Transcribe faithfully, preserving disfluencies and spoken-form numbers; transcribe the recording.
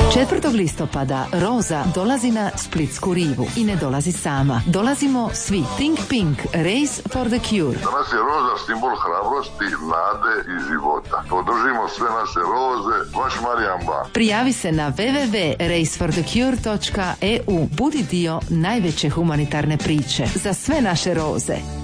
četvrtog listopada Roza dolazi na Splitsku rivu i ne dolazi sama. Dolazimo svi. Think Pink, Race for the Cure. Danas je roza simbol hrabrosti, nade i života. Podržimo sve naše roze. Vaš Marijan Ba. Prijavi se na w w w dot race for the cure dot e u. Budi dio najveće humanitarne priče za sve naše roze.